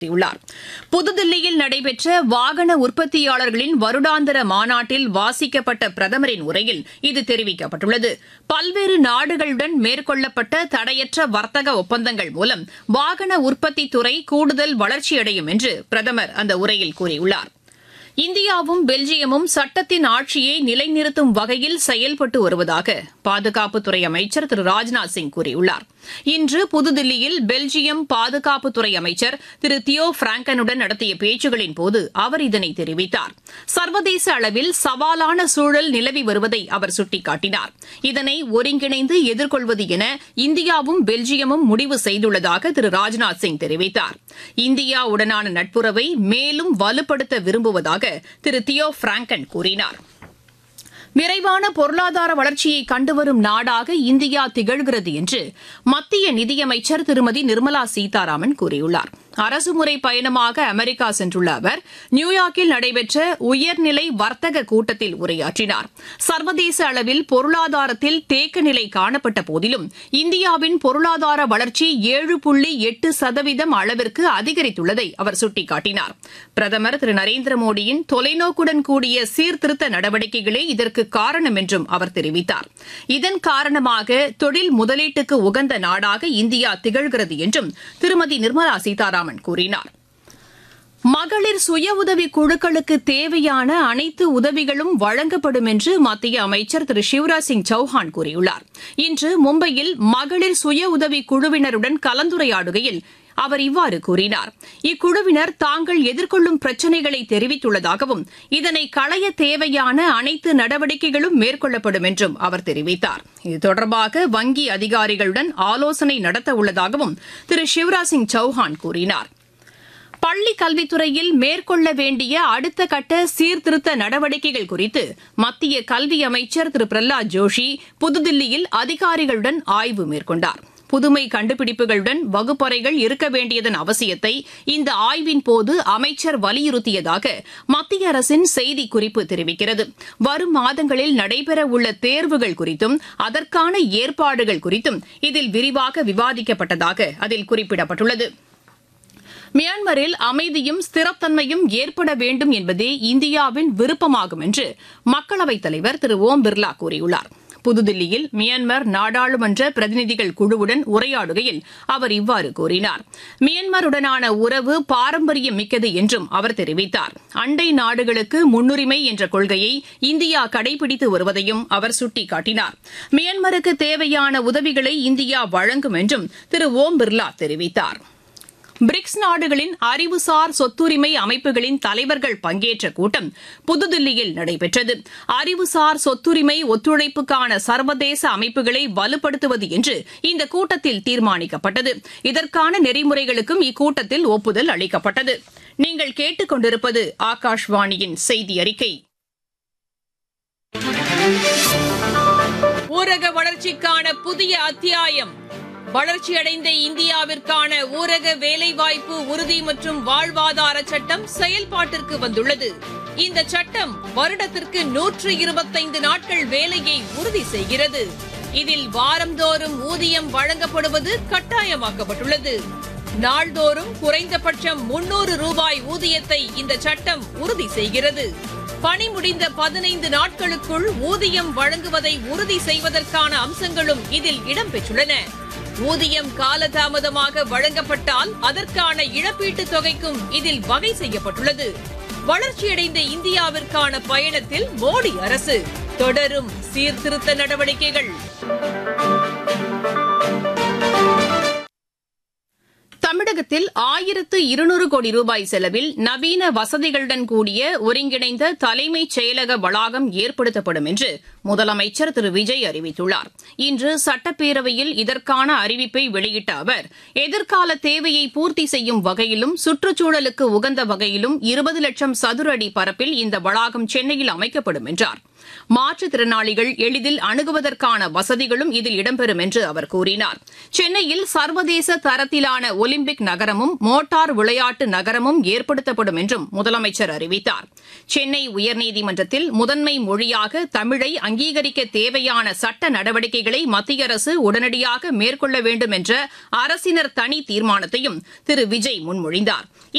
உள்ளார். புதுதில்லியில் நடைபெற்ற வாகன உற்பத்தியாளர்களின் வருடாந்திர மாநாட்டில் வாசிக்கப்பட்ட பிரதமரின் உரையில் இது தெரிவிக்கப்பட்டுள்ளது. பல்வேறு நாடுகளுடன் மேற்கொள்ளப்பட்ட தடையற்ற வர்த்தக ஒப்பந்தங்கள் மூலம் வாகன உற்பத்தி துறை கூடுதல் வளர்ச்சியடையும் என்று பிரதமர் அந்த உரையில் கூறியுள்ளார். இந்தியாவும் பெல்ஜியமும் சட்டத்தின் ஆட்சியை நிலைநிறுத்தும் வகையில் செயல்பட்டு வருவதாக பாதுகாப்புத்துறை அமைச்சர் திரு ராஜ்நாத் சிங் கூறியுள்ளார். இன்று புதுதில்லியில் பெல்ஜியம் பாதுகாப்புத்துறை அமைச்சர் திரு தியோ பிராங்கனுடன் நடத்திய பேச்சுகளின் போது அவர் இதனை தெரிவித்தார். சர்வதேச அளவில் சவாலான சூழல் நிலவி வருவதை அவர் சுட்டிக்காட்டினார். இதனை ஒருங்கிணைந்து எதிர்கொள்வது என இந்தியாவும் பெல்ஜியமும் முடிவு செய்துள்ளதாக திரு ராஜ்நாத் சிங் தெரிவித்தார். இந்தியாவுடனான நட்புறவை மேலும் வலுப்படுத்த விரும்புவதாக திரு தியோ பிராங்கன் கூறினார். விரைவான பொருளாதார வளர்ச்சியை கண்டுவரும் நாடாக இந்தியா திகழ்கிறது என்று மத்திய நிதியமைச்சர் திருமதி நிர்மலா சீதாராமன் கூறியுள்ளார். அரசுமுறை பயணமாக அமெரிக்கா சென்றுள்ள அவர் நியூயார்க்கில் நடைபெற்ற உயர்நிலை வர்த்தக கூட்டத்தில் உரையாற்றினார். சர்வதேச அளவில் பொருளாதாரத்தில் தேக்க நிலை காணப்பட்ட போதிலும் இந்தியாவின் பொருளாதார வளர்ச்சி 7.8% அளவிற்கு அதிகரித்துள்ளதை அவர் சுட்டிக்காட்டினார். பிரதமர் திரு நரேந்திர மோடியின் தொலைநோக்குடன் கூடிய சீர்திருத்த நடவடிக்கைகளே இதற்கு காரணம் என்றும் அவர் தெரிவித்தார். இதன் காரணமாக தொழில் முதலீட்டுக்கு உகந்த நாடாக இந்தியா திகழ்கிறது என்றும் திருமதி நிர்மலா சீதாராமன் கூறினார். மகளிர் சுய உதவி குழுக்களுக்கு தேவையான அனைத்து உதவிகளும் வழங்கப்படும் என்று மத்திய அமைச்சர் திரு சிவராஜ் சிங் சௌஹான் கூறியுள்ளார். இன்று மும்பையில் மகளிர் சுய உதவி குழுவினருடன் கலந்துரையாடுகையில் அவர் இவ்வாறு கூறினார். இக்குழுவினர் தாங்கள் எதிர்கொள்ளும் பிரச்சினைகளை தெரிவித்துள்ளதாகவும் இதனை களைய தேவையான அனைத்து நடவடிக்கைகளும் மேற்கொள்ளப்படும் என்றும் அவர் தெரிவித்தார். இது தொடர்பாக வங்கி அதிகாரிகளுடன் ஆலோசனை நடத்த உள்ளதாகவும் திரு சிவராஜ் சிங் சௌஹான் கூறினார். பள்ளிக் கல்வித்துறையில் மேற்கொள்ள வேண்டிய அடுத்த கட்ட சீர்திருத்த நடவடிக்கைகள் குறித்து மத்திய கல்வி அமைச்சர் திரு பிரஹ்லாத் ஜோஷி புதுதில்லியில் அதிகாரிகளுடன் ஆய்வு மேற்கொண்டார். புதுமை கண்டுபிடிப்புகளுடன் வகுப்பறைகள் இருக்க வேண்டியதன் அவசியத்தை இந்த ஆய்வின் போது அமைச்சர் வலியுறுத்தியதாக மத்திய அரசின் செய்திக்குறிப்பு தெரிவிக்கிறது. வரும் மாதங்களில் நடைபெறவுள்ள தேர்வுகள் குறித்தும் அதற்கான ஏற்பாடுகள் குறித்தும் இதில் விரிவாக விவாதிக்கப்பட்டதாக அதில் குறிப்பிடப்பட்டுள்ளது. மியான்மரில் அமைதியும் ஸ்திரத்தன்மையும் ஏற்பட வேண்டும் என்பதே இந்தியாவின் விருப்பமாகும் என்று மக்களவைத் தலைவர் திரு ஓம் பிர்லா கூறியுள்ளார். புதுதில்லியில் மியான்மர் நாடாளுமன்ற பிரதிநிதிகள் குழுவுடன் உரையாடுகையில் அவர் இவ்வாறு கூறினார். மியான்மருடனான உறவு பாரம்பரியம் மிக்கது என்றும் அவர் தெரிவித்தார். அண்டை நாடுகளுக்கு முன்னுரிமை என்ற கொள்கையை இந்தியா கடைபிடித்து வருவதையும் அவர் சுட்டிக்காட்டினார். மியான்மருக்கு தேவையான உதவிகளை இந்தியா வழங்கும் என்றும் திரு ஓம் பிர்லா தெரிவித்தார். பிரிக்ஸ் நாடுகளின் அறிவுசார் சொத்துரிமை அமைப்புகளின் தலைவர்கள் பங்கேற்ற கூட்டம் புதுதில்லியில் நடைபெற்றது. அறிவுசார் சொத்துரிமை ஒத்துழைப்புக்கான சர்வதேச அமைப்புகளை வலுப்படுத்துவது என்று இந்த கூட்டத்தில் தீர்மானிக்கப்பட்டது. இதற்கான நெறிமுறைகளுக்கும் இக்கூட்டத்தில் ஒப்புதல் அளிக்கப்பட்டது. நீங்கள் கேட்டுக் கொண்டிருப்பது ஆகாஷ்வாணியின் செய்தி அறிக்கை. ஊரக வளர்ச்சிக்கான புதிய அத்தியாயம். வளர்ச்சியடைந்த இந்தியாவிற்கான ஊரக வேலைவாய்ப்பு உறுதி மற்றும் வாழ்வாதார சட்டம் செயல்பாட்டிற்கு வந்துள்ளது. இந்த சட்டம் வருடத்திற்கு 125 நாட்கள் வேலையை உறுதி செய்கிறது. இதில் வாரந்தோறும் ஊதியம் வழங்கப்படுவது கட்டாயமாக்கப்பட்டுள்ளது. நாள்தோறும் குறைந்தபட்சம் 300 ரூபாய் ஊதியத்தை இந்த சட்டம் உறுதி செய்கிறது. பணி முடிந்த 15 நாட்களுக்குள் ஊதியம் வழங்குவதை உறுதி செய்வதற்கான அம்சங்களும் இதில் இடம்பெற்றுள்ளன. ஊதியம் காலதாமதமாக வழங்கப்பட்டால் அதற்கான இழப்பீட்டுத் தொகைக்கும் இதில் வகை செய்யப்பட்டுள்ளது. வளர்ச்சியடைந்த இந்தியாவிற்கான பயணத்தில் மோடி அரசு தொடரும் சீர்திருத்த நடவடிக்கைகள். தமிழகத்தில் 1200 கோடி ரூபாய் செலவில் நவீன வசதிகளுடன் கூடிய ஒருங்கிணைந்த தலைமைச் செயலக வளாகம் ஏற்படுத்தப்படும் என்று முதலமைச்சர் திரு விஜய் அறிவித்துள்ளார். இன்று சட்டப்பேரவையில் இதற்கான அறிவிப்பை வெளியிட்ட அவர், எதிர்கால தேவையை பூர்த்தி செய்யும் வகையிலும் சுற்றுச்சூழலுக்கு உகந்த வகையிலும் 20 லட்சம் சதுர அடி பரப்பில் இந்த வளாகம் சென்னையில் அமைக்கப்படும் என்றார். மாற்றுத்திறனாளிகள் எளிதில் அணுகுவதற்கான வசதிகளும் இதில் இடம்பெறும் என்று அவர் கூறினார். சென்னையில் சர்வதேச தரத்திலான ஒலிம்பிக் நகரமும் மோட்டார் விளையாட்டு நகரமும் ஏற்படுத்தப்படும் என்றும் முதலமைச்சர் அறிவித்தார். சென்னை உயர்நீதிமன்றத்தில் முதன்மை மொழியாக தமிழை அங்கீகரிக்க தேவையான சட்ட நடவடிக்கைகளை மத்திய அரசு உடனடியாக மேற்கொள்ள வேண்டும் என்ற அரசினர் தனி தீர்மானத்தையும் திரு விஜய் முன்மொழிந்தார்.